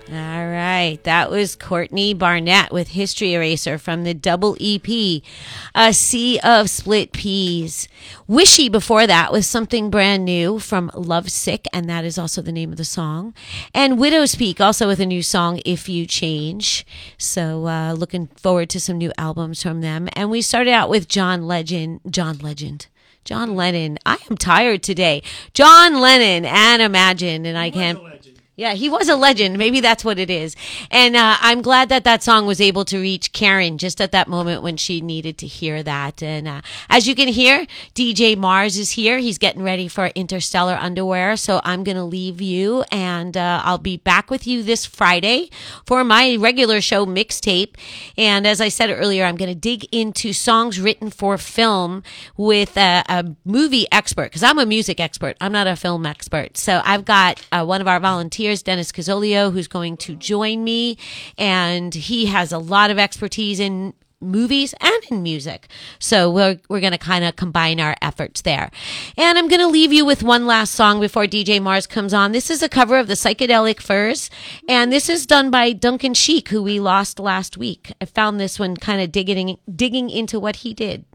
All right. That was Courtney Barnett with History Eraser from the double EP, A Sea of Split Peas. Wishy before that was something brand new from Lovesick, and that is also the name of the song. And Widow's Peak also with a new song, If You Change. So looking forward to some new albums from them. And we started out with John Lennon. I am tired today. John Lennon and Imagine, and I can't. Yeah, he was a legend. Maybe that's what it is. And I'm glad that that song was able to reach Karen just at that moment when she needed to hear that. And as you can hear, DJ Mars is here. He's getting ready for Interstellar Underwear. So I'm going to leave you, and I'll be back with you this Friday for my regular show Mixtape. And as I said earlier, I'm going to dig into songs written for film with a movie expert, because I'm a music expert. I'm not a film expert. So I've got one of our volunteers, Dennis Cazzolio, who's going to join me, and he has a lot of expertise in movies and in music. So we're going to kind of combine our efforts there. And I'm going to leave you with one last song before DJ Mars comes on. This is a cover of the Psychedelic Furs, and this is done by Duncan Sheik, who we lost last week. I found this one kind of digging into what he did.